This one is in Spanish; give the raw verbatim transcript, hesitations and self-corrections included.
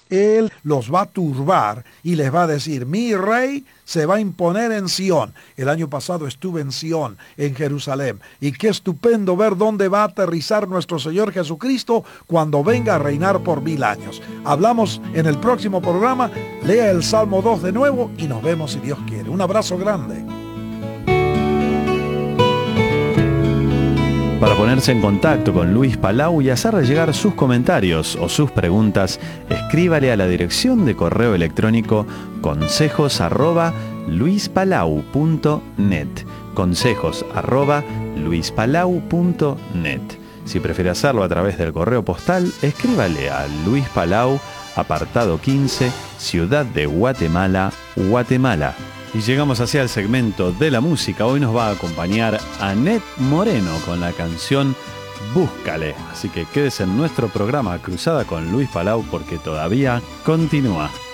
Él los va a turbar y les va a decir, mi rey se va a imponer en Sión. El año pasado estuve en Sión, en Jerusalén, y qué estupendo ver dónde va a aterrizar nuestro Señor Jesucristo cuando venga a reinar por mil años. Hablamos en el próximo programa. Lea el Salmo dos de nuevo y nos vemos si Dios quiere. Un abrazo grande. Para ponerse en contacto con Luis Palau y hacerle llegar sus comentarios o sus preguntas, escríbale a la dirección de correo electrónico consejos arroba luispalau punto net. Consejos arroba luispalau punto net. Si prefiere hacerlo a través del correo postal, escríbale a Luis Palau, apartado quince, Ciudad de Guatemala, Guatemala. Y llegamos hacia el segmento de la música. Hoy nos va a acompañar Anet Moreno con la canción Búscale. Así que quédese en nuestro programa Cruzada con Luis Palau porque todavía continúa.